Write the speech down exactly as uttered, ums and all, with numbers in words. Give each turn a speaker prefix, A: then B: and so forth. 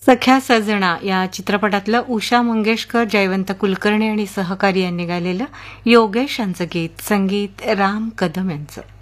A: सख्या सजना या चित्रपटातलं उषा मंगेशकर, जयवंत कुलकर्णी आणि सहकारी यांनी गायलेलं योगेश यांचं गीत, संगीत राम कदम यांचं.